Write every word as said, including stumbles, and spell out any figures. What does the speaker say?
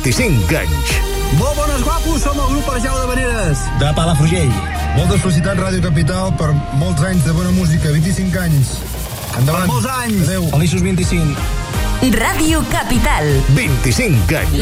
vint-i-cinc anys. Molt bones, guapos, som el grup Arjau de Veneres. De Palafrugell. Moltes felicitats, Ràdio Capital, per molts anys de bona música, vint-i-cinc anys. Endavant. Per molts anys. Adéu. Feliços vint-i-cinc. Ràdio Capital. vint-i-cinc anys.